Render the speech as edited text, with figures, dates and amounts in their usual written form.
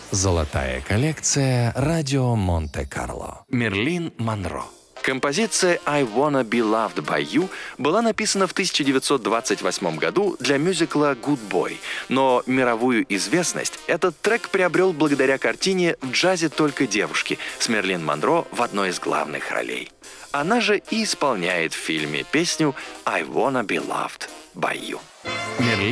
Золотая коллекция «Радио Монте-Карло». Мерлин Монро. Композиция «I Wanna Be Loved by You» была написана в 1928 году для мюзикла «Good Boy», но мировую известность этот трек приобрел благодаря картине «В джазе только девушки» с Мерлин Монро в одной из главных ролей. Она же и исполняет в фильме песню «I Wanna Be Loved by You».